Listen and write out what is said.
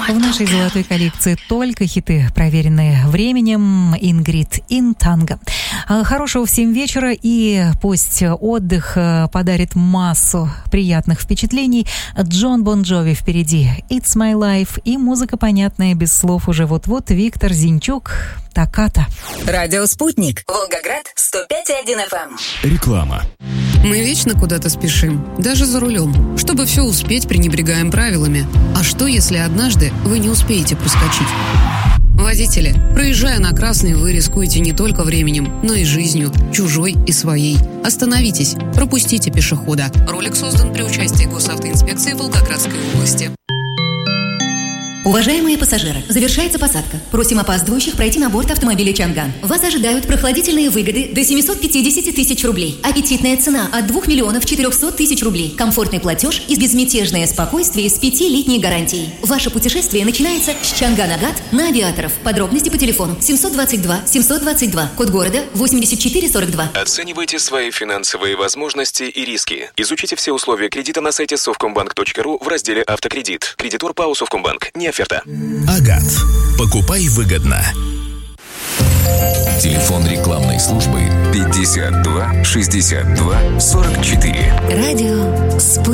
В нашей золотой коллекции только хиты, проверенные временем. Ингрид ин танго. Хорошего всем вечера, и пусть отдых подарит массу приятных впечатлений. Джон Бон Джови впереди. It's My Life. И музыка понятная без слов уже вот-вот. Виктор Зинчук. Токката. Радио «Спутник». Волгоград, 105,1 FM. Реклама. Мы вечно куда-то спешим, даже за рулем. Чтобы все успеть, пренебрегаем правилами. А что, если однажды вы не успеете проскочить? Водители, проезжая на красный, вы рискуете не только временем, но и жизнью, чужой и своей. Остановитесь, пропустите пешехода. Ролик создан при участии Госавтоинспекции Волгоградской области. Уважаемые пассажиры, завершается посадка. Просим опаздывающих пройти на борт автомобиля «Чанган». Вас ожидают прохладительные выгоды до 750 тысяч рублей. Аппетитная цена от 2 миллионов 400 тысяч рублей. Комфортный платеж и безмятежное спокойствие с 5-летней гарантией. Ваше путешествие начинается с Чанган-Агат на Авиаторов. Подробности по телефону 722 722, код города 8442. Оценивайте свои финансовые возможности и риски. Изучите все условия кредита на сайте совкомбанк.ру в разделе «Автокредит». Кредитор ПАО «Совкомбанк». Не оферта. Агат. Покупай выгодно. Телефон рекламной службы 52 62 44. Радио «Спутник».